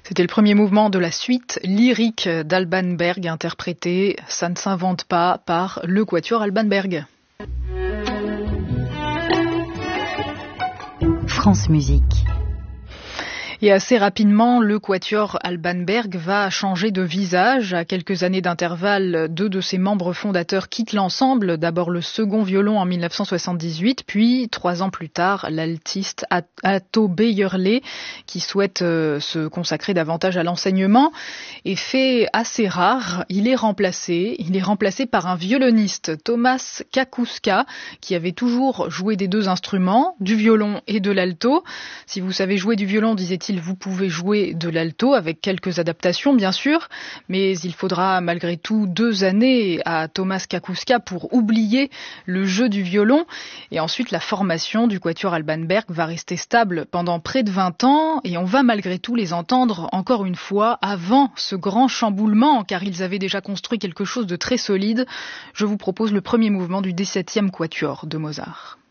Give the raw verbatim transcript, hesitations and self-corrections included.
C'était le premier mouvement de la suite lyrique d'Alban Berg, interprété « Ça ne s'invente pas » par le Quatuor Alban Berg. France Musique. Et assez rapidement, le Quatuor Alban Berg va changer de visage. À quelques années d'intervalle, deux de ses membres fondateurs quittent l'ensemble. D'abord le second violon en mille neuf cent soixante-dix-huit, puis trois ans plus tard, l'altiste Atto Bejerlé, qui souhaite euh, se consacrer davantage à l'enseignement. Et fait assez rare, il est remplacé. Il est remplacé par un violoniste, Thomas Kakuska, qui avait toujours joué des deux instruments, du violon et de l'alto. Si vous savez jouer du violon, disait-il, vous pouvez jouer de l'alto avec quelques adaptations bien sûr, mais il faudra malgré tout deux années à Thomas Kakuska pour oublier le jeu du violon. Et ensuite la formation du Quatuor Alban Berg va rester stable pendant près de vingt ans et on va malgré tout les entendre encore une fois avant ce grand chamboulement, car ils avaient déjà construit quelque chose de très solide. Je vous propose le premier mouvement du dix-septième Quatuor de Mozart.